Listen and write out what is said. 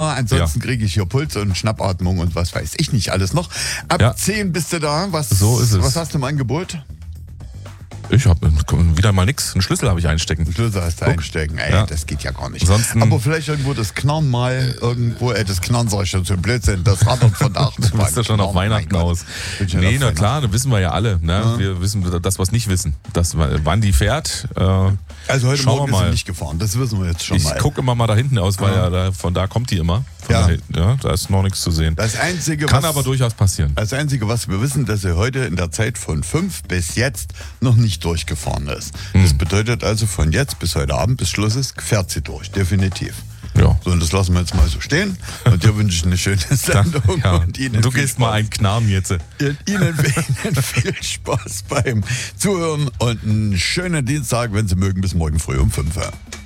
immer. Ansonsten kriege ich hier Puls und Schnappatmung und was weiß ich nicht alles noch. Ab 10 bist du da. So ist es. Was hast du im Angebot? Ich habe wieder mal nix. Einen Schlüssel habe ich einstecken. Einen Schlüssel hast du einstecken. Ey, das geht ja gar nicht. Ansonsten, aber vielleicht irgendwo das Knarren mal irgendwo. Das Knarren sag ich schon so Blödsinn. Das rattert von der Achterbahn. Du bist ja schon auf Weihnachten aus. Nee, na klar, das wissen wir ja alle. Ne? Ja. Wir wissen das, was nicht wissen. Wann die fährt. Also heute Morgen ist sie nicht gefahren. Das wissen wir jetzt schon mal. Ich gucke immer mal da hinten aus, weil von da kommt die immer. Da ist noch nichts zu sehen. Kann aber durchaus passieren. Das Einzige, was wir wissen, dass sie heute in der Zeit von 5 bis jetzt noch nicht durchgefahren ist. Das bedeutet also, von jetzt bis heute Abend, bis Schluss ist, fährt sie durch. Definitiv. Ja. So, und das lassen wir jetzt mal so stehen. Und dir wünsche ich eine schöne Sendung. Ja. Und Ihnen du gehst mal einen Knarren jetzt. Ihnen viel Spaß beim Zuhören und einen schönen Dienstag, wenn Sie mögen, bis morgen früh um 5 Uhr.